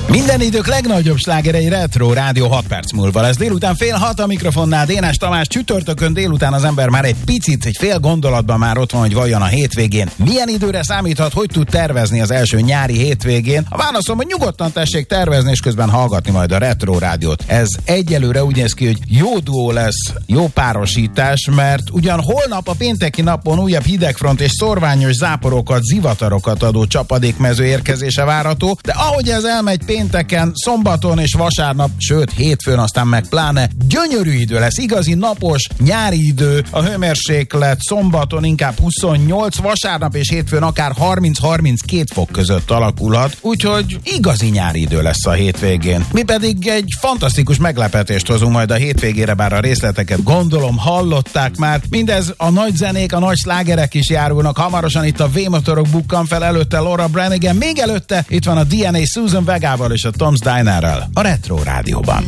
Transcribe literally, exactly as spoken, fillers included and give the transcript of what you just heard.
Minden idők legnagyobb slágerei Retro Rádió hat perc múlva lesz. Délután fél hat a mikrofonnál Dénes Tamás, csütörtökön délután az ember már egy picit, egy fél gondolatban már ott van, hogy vajon a hétvégén milyen időre számíthat, hogy tud tervezni az első nyári hétvégén. A válaszom, hogy nyugodtan tessék tervezni, és közben hallgatni majd a Retro Rádiót. Ez egyelőre úgy néz ki, hogy jó duó lesz, jó párosítás, mert ugyan holnap a pénteki napon újabb hidegfront és szorványos záporokat, zivatarokat adó csapadékmező érkezése várható, de ahogy ez elmegy pénteken, szombaton és vasárnap, sőt hétfőn aztán meg pláne gyönyörű idő lesz, igazi napos nyári idő, a hőmérséklet szombaton inkább huszonnyolc, vasárnap és hétfőn akár harminc-harminckét fok között alakulhat, úgyhogy igazi nyári idő lesz a hétvégén. Mi pedig egy fantasztikus meglepetést hozunk majd a hétvégére, bár a részleteket gondolom hallották már. Mindez a nagy zenék, a nagy slágerek is járulnak, hamarosan itt a V-motorok bukkan fel, előtte Laura Branigan, még előtte itt van a dé en á Susan Vegával és a Tom's Dinerrel a Retro Rádióban.